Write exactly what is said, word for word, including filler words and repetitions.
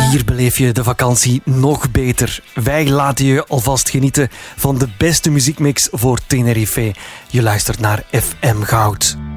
Hier beleef je de vakantie nog beter. Wij laten je alvast genieten van de beste muziekmix voor Tenerife. Je luistert naar F M Goud.